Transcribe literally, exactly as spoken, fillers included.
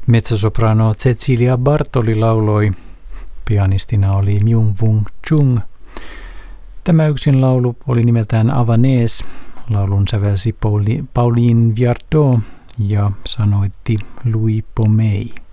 Mezzosoprano Cecilia Bartoli lauloi, pianistina oli Myung-Whun Chung. Tämä yksin laulu oli nimeltään Avanes. Laulun sävelsi Pauline Viardot ja sanoitti Louis Pomey.